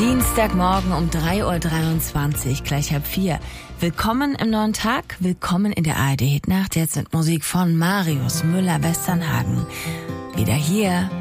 Dienstagmorgen um 3:23 Uhr, gleich 3:30. Willkommen im neuen Tag, willkommen in der ARD Hitnacht. Jetzt mit Musik von Marius Müller-Westernhagen. Wieder hier